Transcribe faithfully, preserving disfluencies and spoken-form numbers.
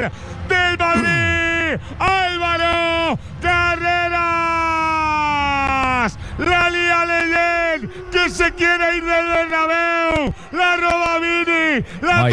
central del Madrid, Álvaro Carreras. La lía Leyen, que se quiere ir del Bernabéu, la roba Vini, la